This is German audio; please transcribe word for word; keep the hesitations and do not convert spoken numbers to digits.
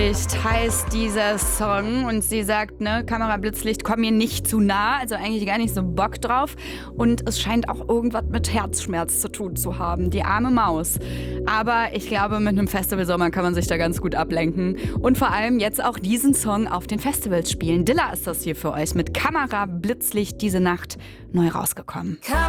Heißt dieser Song und sie sagt, ne, Kamera, Blitzlicht, komm mir nicht zu nah, also eigentlich gar nicht so Bock drauf und es scheint auch irgendwas mit Herzschmerz zu tun zu haben, die arme Maus. Aber ich glaube, mit einem Festivalsommer kann man sich da ganz gut ablenken und vor allem jetzt auch diesen Song auf den Festivals spielen. Dilla ist das hier für euch mit Kamera, Blitzlicht, diese Nacht neu rausgekommen. Kamera,